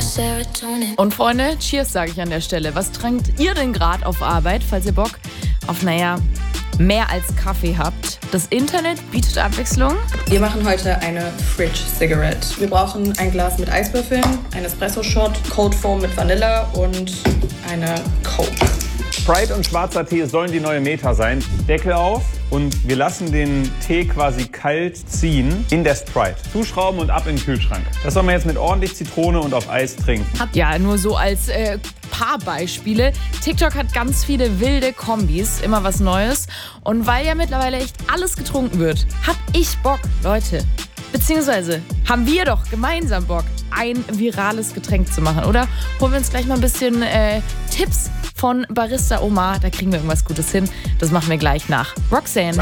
Und Freunde, cheers sage ich an der Stelle. Was trinkt ihr denn gerade auf Arbeit, falls ihr Bock auf, mehr als Kaffee habt? Das Internet bietet Abwechslung. Wir machen heute eine Fridge Cigarette. Wir brauchen ein Glas mit Eiswürfeln, ein Espresso-Shot, Cold Foam mit Vanille und eine Coke. Sprite und schwarzer Tee sollen die neue Meta sein. Deckel auf und wir lassen den Tee quasi kalt ziehen in der Sprite. Zuschrauben und ab in den Kühlschrank. Das soll man jetzt mit ordentlich Zitrone und auf Eis trinken. Ja, nur so als paar Beispiele. TikTok hat ganz viele wilde Kombis, immer was Neues. Und weil ja mittlerweile echt alles getrunken wird, hab ich Bock, Leute. Beziehungsweise haben wir doch gemeinsam Bock, ein virales Getränk zu machen, oder? Holen wir uns gleich mal ein bisschen Tipps von Barista Omar. Da kriegen wir irgendwas Gutes hin. Das machen wir gleich nach Roxanne.